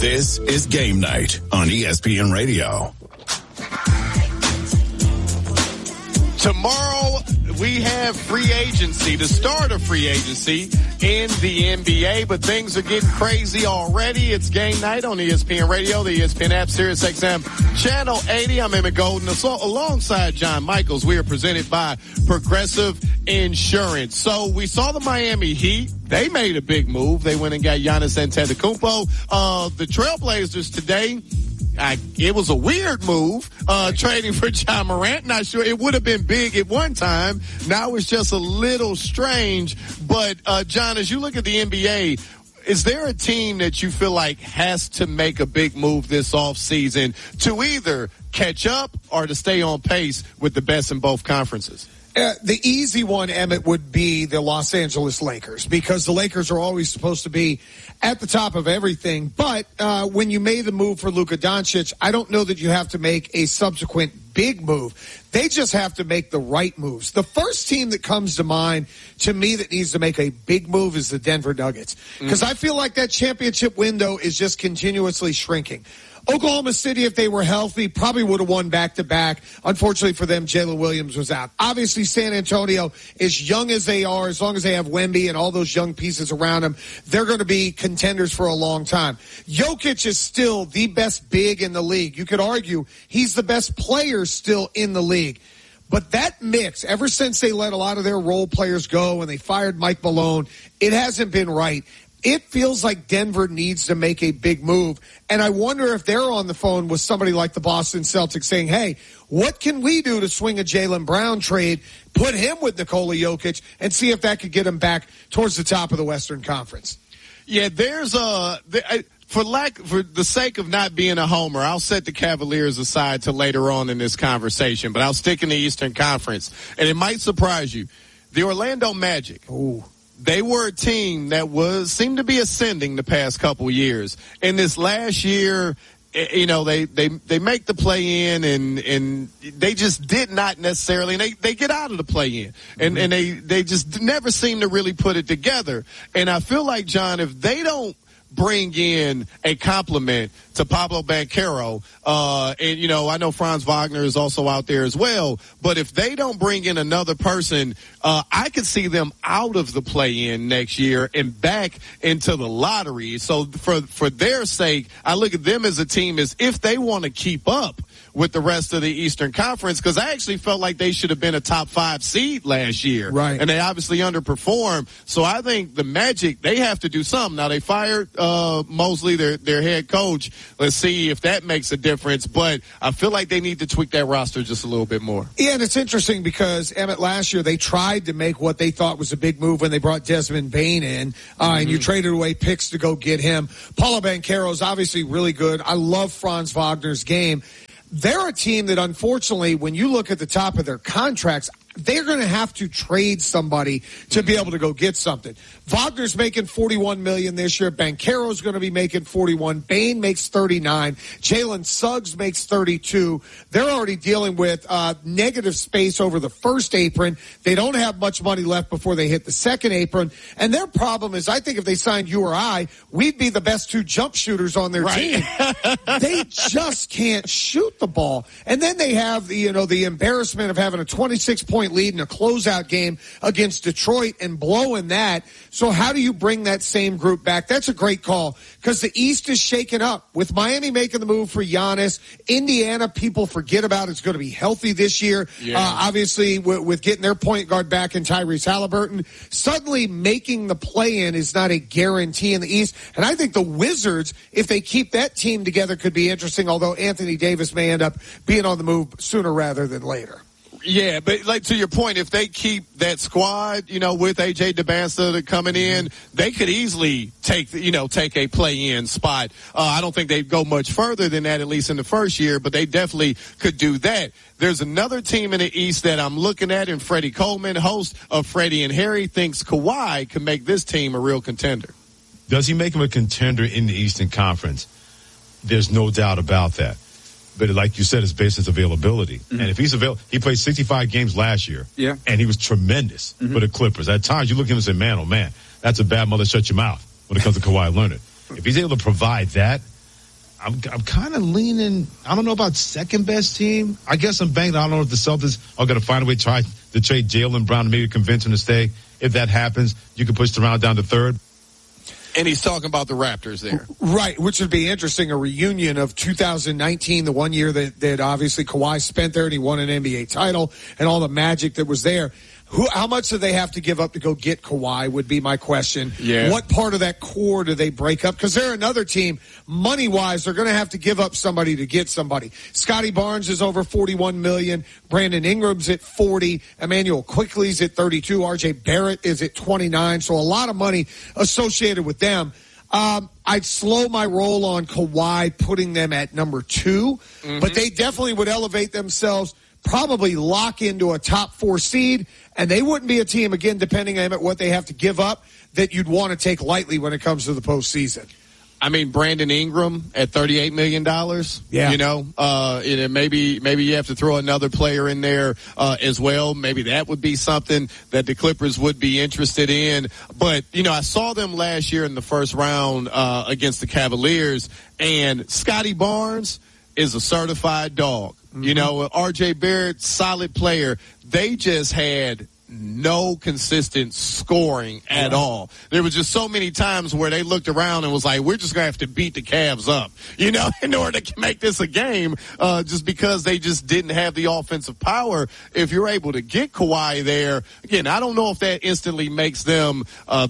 This is Game Night on ESPN Radio. Tomorrow, we have free agency, the start of free agency in the NBA, but things are getting crazy already. It's Game Night on ESPN Radio, the ESPN app, Sirius XM, Channel 80. I'm Emmett Golden. Alongside John Michaels, we are presented by Progressive Insurance. So we saw the Miami Heat. They made a big move. They went and got Giannis Antetokounmpo. The Trailblazers today, it was a weird move, trading for Ja Morant. Not sure it would have been big at one time. Now it's just a little strange. But, John, as you look at the NBA, is there a team that you feel like has to make a big move this offseason to either catch up or to stay on pace with the best in both conferences? The easy one, Emmett, would be the Los Angeles Lakers, because the Lakers are always supposed to be at the top of everything. But when you made the move for Luka Doncic, I don't know that you have to make a subsequent big move. They just have to make the right moves. The first team that comes to mind to me that needs to make a big move is the Denver Nuggets, because I feel like that championship window is just continuously shrinking. Oklahoma City, if they were healthy, probably would have won back-to-back. Unfortunately for them, Jalen Williams was out. Obviously, San Antonio, as young as they are, as long as they have Wemby and all those young pieces around them, they're going to be contenders for a long time. Jokic is still the best big in the league. You could argue he's the best player still in the league. But that mix, ever since they let a lot of their role players go and they fired Mike Malone, it hasn't been right. It feels like Denver needs to make a big move. And I wonder if they're on the phone with somebody like the Boston Celtics saying, hey, what can we do to swing a Jaylen Brown trade, put him with Nikola Jokic, and see if that could get him back towards the top of the Western Conference? Yeah, there's for the sake of not being a homer, I'll set the Cavaliers aside to later on in this conversation, but I'll stick in the Eastern Conference. And it might surprise you. The Orlando Magic. Ooh. They were a team that seemed to be ascending the past couple years. And this last year, you know, they make the play-in and they just did not necessarily, and they get out of the play-in. And they just never seem to really put it together. And I feel like, John, if they don't bring in a compliment to Pablo Banchero, and, you know, I know Franz Wagner is also out there as well, but if they don't bring in another person, I could see them out of the play-in next year and back into the lottery. So for their sake, I look at them as a team as if they want to keep up with the rest of the Eastern Conference, because I actually felt like they should have been a top 5 seed last year. Right. And they obviously underperformed. So I think the Magic, they have to do something. Now, they fired Mosley, their head coach. Let's see if that makes a difference. But I feel like they need to tweak that roster just a little bit more. Yeah, and it's interesting because, Emmett, last year they tried to make what they thought was a big move when they brought Desmond Bane in, and you traded away picks to go get him. Paulo Banchero is obviously really good. I love Franz Wagner's game. They're a team that, unfortunately, when you look at the top of their contracts, they're going to have to trade somebody to be able to go get something. Wagner's making $41 million this year. Banchero's going to be making $41. Bane makes $39. Jalen Suggs makes $32. They're already dealing with negative space over the first apron. They don't have much money left before they hit the second apron. And their problem is, I think if they signed you or I, we'd be the best 2 jump shooters on their team. They just can't shoot the ball. And then they have the embarrassment of having a 26-point lead in a closeout game against Detroit and blowing that. So how do you bring that same group back? That's a great call, because the East is shaken up. With Miami making the move for Giannis, Indiana, people forget about, it's going to be healthy this year. Yeah. Obviously, with getting their point guard back in Tyrese Halliburton, suddenly making the play-in is not a guarantee in the East. And I think the Wizards, if they keep that team together, could be interesting, although Anthony Davis may end up being on the move sooner rather than later. Yeah, but like to your point, if they keep that squad, with A.J. Debasta coming in, they could easily take a play-in spot. I don't think they'd go much further than that, at least in the first year, but they definitely could do that. There's another team in the East that I'm looking at, and Freddie Coleman, host of Freddie and Harry, thinks Kawhi can make this team a real contender. Does he make him a contender in the Eastern Conference? There's no doubt about that. But like you said, it's based on availability. Mm-hmm. And if he's available, he played 65 games last year. Yeah. And he was tremendous for the Clippers. At times you look at him and say, man, oh man, that's a bad mother, shut your mouth when it comes to Kawhi Leonard. If he's able to provide that, I'm kind of leaning. I don't know about second best team. I guess I'm banking. I don't know if the Celtics are going to find a way to try to trade Jaylen Brown and maybe convince him to stay. If that happens, you can push the round down to third. And he's talking about the Raptors there. Right, which would be interesting, a reunion of 2019, the one year that obviously Kawhi spent there and he won an NBA title and all the magic that was there. How much do they have to give up to go get Kawhi would be my question. Yeah. What part of that core do they break up? Because they're another team, money-wise, they're going to have to give up somebody to get somebody. Scotty Barnes is over $41 million. Brandon Ingram's at $40. Emmanuel Quickley's at $32. RJ Barrett is at $29. So a lot of money associated with them. I'd slow my roll on Kawhi, putting them at number 2. But they definitely would elevate themselves, probably lock into a top 4 seed, and they wouldn't be a team, again, depending on what they have to give up, that you'd want to take lightly when it comes to the postseason. I mean, Brandon Ingram at $38 million. Yeah. You know, maybe you have to throw another player in there as well. Maybe that would be something that the Clippers would be interested in. But, you know, I saw them last year in the first round against the Cavaliers, and Scotty Barnes is a certified dog. You know, RJ Barrett, solid player. They just had no consistent scoring at all. There was just so many times where they looked around and was like, we're just going to have to beat the Cavs up, you know, in order to make this a game, just because they just didn't have the offensive power. If you're able to get Kawhi there, again, I don't know if that instantly makes them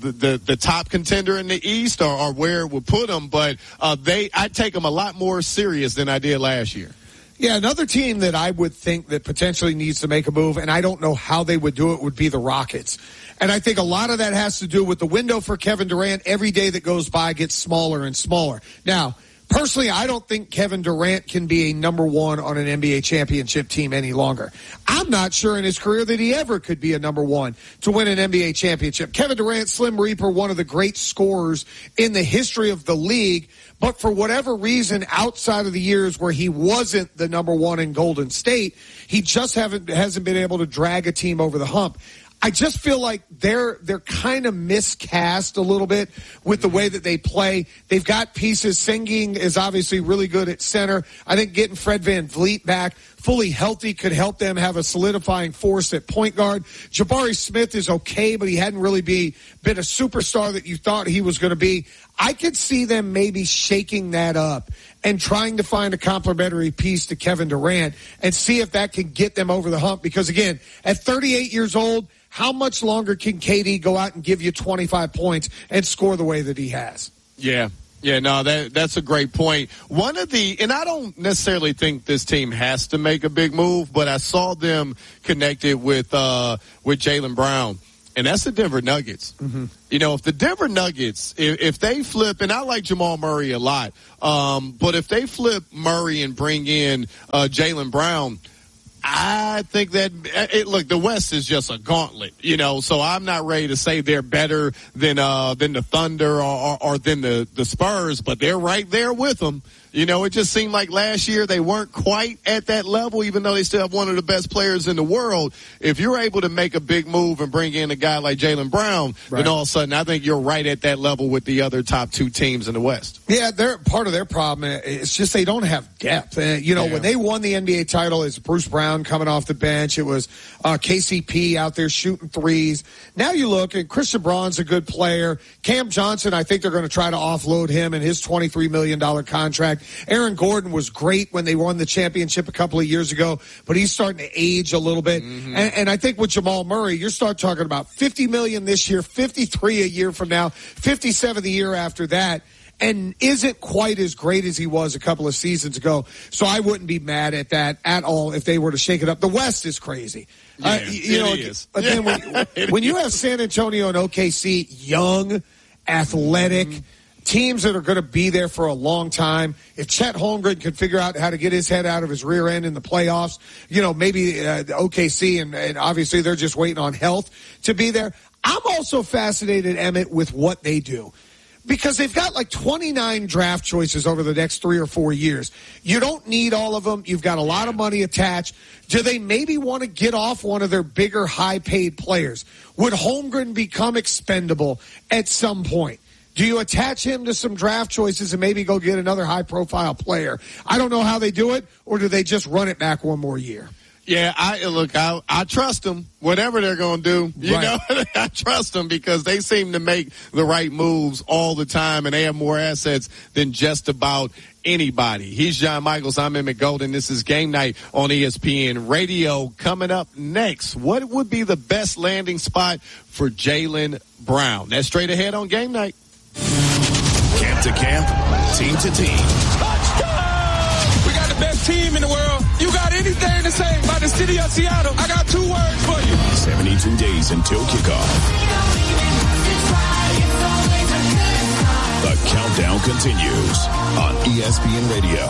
the top contender in the East or where it would put them, but I'd take them a lot more serious than I did last year. Yeah, another team that I would think that potentially needs to make a move, and I don't know how they would do it, would be the Rockets. And I think a lot of that has to do with the window for Kevin Durant. Every day that goes by gets smaller and smaller. Now, personally, I don't think Kevin Durant can be a number 1 on an NBA championship team any longer. I'm not sure in his career that he ever could be a number 1 to win an NBA championship. Kevin Durant, Slim Reaper, one of the great scorers in the history of the league. But for whatever reason, outside of the years where he wasn't the number 1 in Golden State, he just hasn't been able to drag a team over the hump. I just feel like they're kind of miscast a little bit with the way that they play. They've got pieces. Sengun is obviously really good at center. I think getting Fred VanVleet back fully healthy could help them have a solidifying force at point guard. Jabari Smith is okay, but he hadn't really been a superstar that you thought he was going to be. I could see them maybe shaking that up and trying to find a complementary piece to Kevin Durant and see if that can get them over the hump. Because, again, at 38 years old, how much longer can KD go out and give you 25 points and score the way that he has? Yeah. Yeah, no, that's a great point. And I don't necessarily think this team has to make a big move, but I saw them connected with Jaylen Brown. And that's the Denver Nuggets. You know, if the Denver Nuggets, if they flip, and I like Jamal Murray a lot, but if they flip Murray and bring in Jaylen Brown, I think that look, the West is just a gauntlet, you know. So I'm not ready to say they're better than the Thunder or than the Spurs, but they're right there with them. You know, it just seemed like last year they weren't quite at that level, even though they still have one of the best players in the world. If you're able to make a big move and bring in a guy like Jaylen Brown, then all of a sudden I think you're right at that level with the other top 2 teams in the West. Yeah, they're part of their problem. It's just they don't have depth. You know, when they won the NBA title, it's Bruce Brown coming off the bench. It was KCP out there shooting threes. Now you look, and Christian Braun's a good player. Cam Johnson, I think they're going to try to offload him and his $23 million contract. Aaron Gordon was great when they won the championship a couple of years ago, but he's starting to age a little bit. And I think with Jamal Murray, you start talking about $50 million this year, $53 a year from now, $57 the year after that, and isn't quite as great as he was a couple of seasons ago. So I wouldn't be mad at that at all if they were to shake it up. The West is crazy. Yeah, it is. But then when you have San Antonio and OKC, young, athletic, teams that are going to be there for a long time. If Chet Holmgren could figure out how to get his head out of his rear end in the playoffs, you know, maybe the OKC, and obviously they're just waiting on health to be there. I'm also fascinated, Emmett, with what they do. Because they've got like 29 draft choices over the next 3 or 4 years. You don't need all of them. You've got a lot of money attached. Do they maybe want to get off one of their bigger, high-paid players? Would Holmgren become expendable at some point? Do you attach him to some draft choices and maybe go get another high-profile player? I don't know how they do it, or do they just run it back one more year? Yeah, I trust them. Whatever they're going to do, you know, I trust them because they seem to make the right moves all the time, and they have more assets than just about anybody. He's John Michaels. I'm Emmett Golden. This is Game Night on ESPN Radio. Coming up next, what would be the best landing spot for Jaylen Brown? That's straight ahead on Game Night. Camp to camp, team to team. Touchdown! We got the best team in the world. You got anything to say about the city of Seattle? I got 2 words for you. 72 days until kickoff. The countdown continues on ESPN Radio.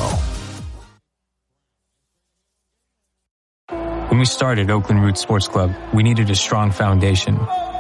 When we started Oakland Roots Sports Club, we needed a strong foundation.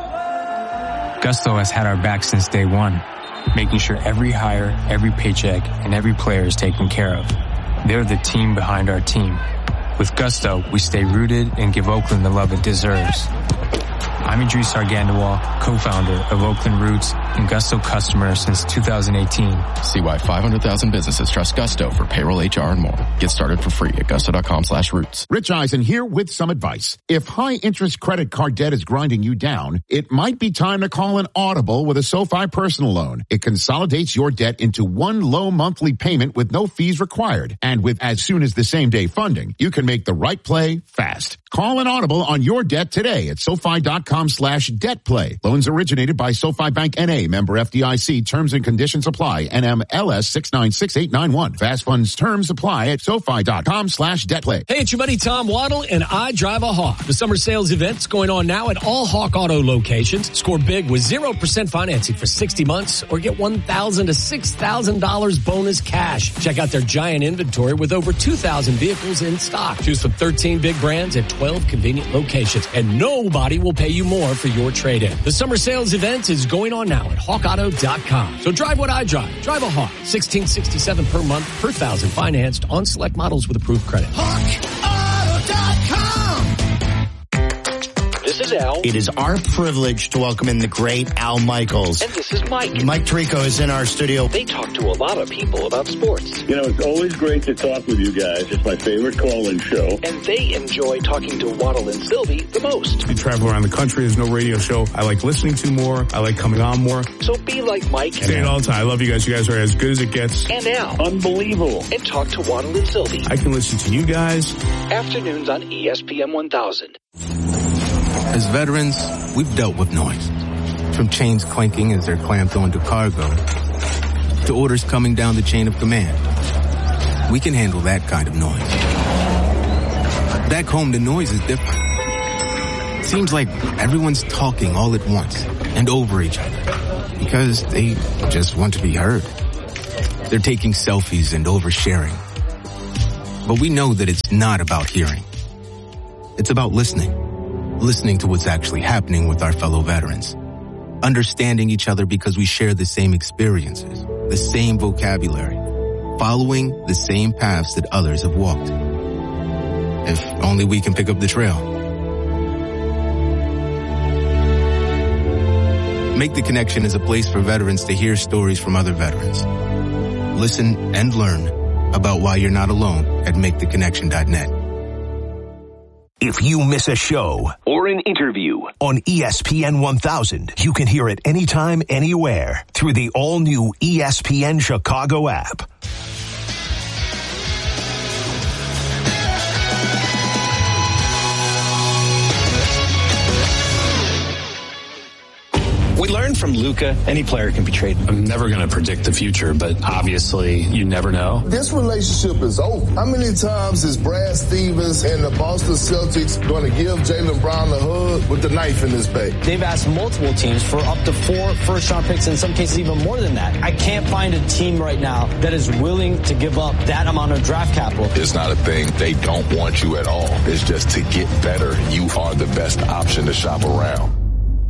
Gusto has had our back since day one, making sure every hire, every paycheck, and every player is taken care of. They're the team behind our team. With Gusto, we stay rooted and give Oakland the love it deserves. I'm Idris Argandawal, co-founder of Oakland Roots and Gusto customer since 2018. See why 500,000 businesses trust Gusto for payroll, HR, and more. Get started for free at gusto.com/roots. Rich Eisen here with some advice. If high-interest credit card debt is grinding you down, it might be time to call an Audible with a SoFi personal loan. It consolidates your debt into one low monthly payment with no fees required. And with as soon as the same-day funding, you can make the right play fast. Call an Audible on your debt today at SoFi.com/debtplay. Loans originated by SoFi Bank N.A. Member FDIC. Terms and conditions apply. NMLS 696891. Fast funds terms apply at SoFi.com/debtplay. Hey, it's your buddy Tom Waddle, and I drive a Hawk. The summer sales event's going on now at all Hawk Auto locations. Score big with 0% financing for 60 months or get $1,000 to $6,000 bonus cash. Check out their giant inventory with over 2,000 vehicles in stock. Choose from 13 big brands at 12 convenient locations, and nobody will pay you more for your trade-in. The summer sales event is going on now at hawkauto.com. So drive what I drive. Drive a Hawk. $1,667 per month per thousand financed on select models with approved credit. hawkauto.com. This is Al. It is our privilege to welcome in the great Al Michaels. And this is Mike. Mike Tirico is in our studio. They talk to a lot of people about sports. You know, it's always great to talk with you guys. It's my favorite call-in show. And they enjoy talking to Waddle and Sylvie the most. We travel around the country. There's no radio show I like listening to more. I like coming on more. So be like Mike. I say it all the time. I love you guys. You guys are as good as it gets. And Al. Unbelievable. And talk to Waddle and Sylvie. I can listen to you guys. Afternoons on ESPN 1000. As veterans, we've dealt with noise. From chains clanking as they're clamped onto cargo, to orders coming down the chain of command. We can handle that kind of noise. Back home, the noise is different. Seems like everyone's talking all at once and over each other because they just want to be heard. They're taking selfies and oversharing. But we know that it's not about hearing. It's about listening. Listening to what's actually happening with our fellow veterans. Understanding each other because we share the same experiences, the same vocabulary, following the same paths that others have walked. If only we can pick up the trail. Make the Connection is a place for veterans to hear stories from other veterans. Listen and learn about why you're not alone at MakeTheConnection.net. If you miss a show or an interview on ESPN 1000, you can hear it anytime, anywhere through the all-new ESPN Chicago app. We learned from Luka, any player can be traded. I'm never going to predict the future, but obviously you never know. This relationship is over. How many times is Brad Stevens and the Boston Celtics going to give Jaylen Brown a hug with the knife in his back? They've asked multiple teams for up to 4 first-round picks, in some cases even more than that. I can't find a team right now that is willing to give up that amount of draft capital. It's not a thing. They don't want you at all. It's just to get better. You are the best option to shop around.